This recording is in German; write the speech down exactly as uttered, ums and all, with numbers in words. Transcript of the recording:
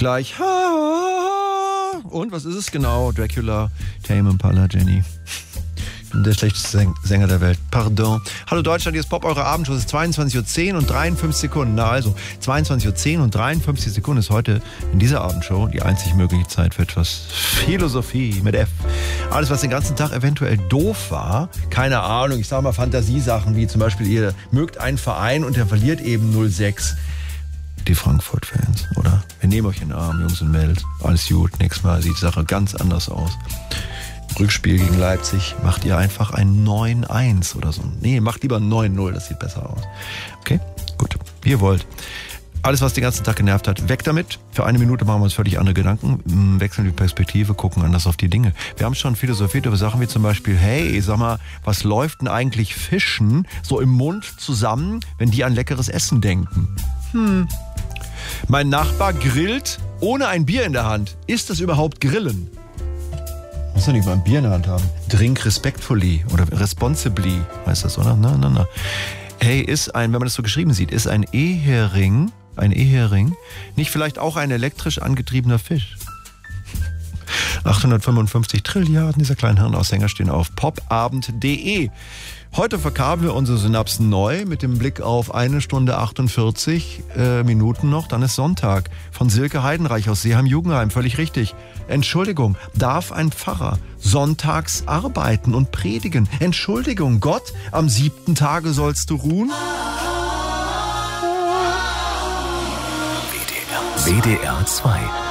Gleich. Und was ist es genau? Dracula, Tame Impala, Jenny. Ich bin der schlechteste Säng- Sänger der Welt. Pardon. Hallo Deutschland, hier ist Pop, eure Abendshow. Es ist zweiundzwanzig Uhr zehn und dreiundfünfzig Sekunden. Na also, zweiundzwanzig Uhr zehn und dreiundfünfzig Sekunden ist heute in dieser Abendshow die einzig mögliche Zeit für etwas Philosophie mit F. Alles, was den ganzen Tag eventuell doof war, keine Ahnung, ich sag mal Fantasiesachen, wie zum Beispiel ihr mögt einen Verein und der verliert eben null sechs. Die Frankfurt-Fans, oder? Wir nehmen euch in den Arm, Jungs und Mädels. Alles gut, nächstes Mal sieht die Sache ganz anders aus. Rückspiel gegen Leipzig macht ihr einfach ein neun eins oder so. Nee, macht lieber ein neun null, das sieht besser aus. Okay, gut, wie ihr wollt. Alles, was den ganzen Tag genervt hat, weg damit. Für eine Minute machen wir uns völlig andere Gedanken, wechseln die Perspektive, gucken anders auf die Dinge. Wir haben schon philosophiert über Sachen wie zum Beispiel, hey, sag mal, was läuft denn eigentlich Fischen so im Mund zusammen, wenn die an leckeres Essen denken? Hm. Mein Nachbar grillt ohne ein Bier in der Hand. Ist das überhaupt Grillen? Muss ja nicht mal ein Bier in der Hand haben. Drink respectfully oder responsibly, heißt das, oder? Na, na, na. Hey, ist ein, wenn man das so geschrieben sieht, ist ein Ehering, ein Ehering, nicht vielleicht auch ein elektrisch angetriebener Fisch? achthundertfünfundfünfzig Trilliarden dieser kleinen Hirnaushänger stehen auf popabend punkt de. Heute verkabeln wir unsere Synapsen neu mit dem Blick auf eine Stunde achtundvierzig äh, Minuten noch. Dann ist Sonntag. Von Silke Heidenreich aus Seeheim-Jugendheim. Völlig richtig. Entschuldigung, darf ein Pfarrer sonntags arbeiten und predigen? Entschuldigung, Gott, am siebten Tage sollst du ruhen? W D R zwei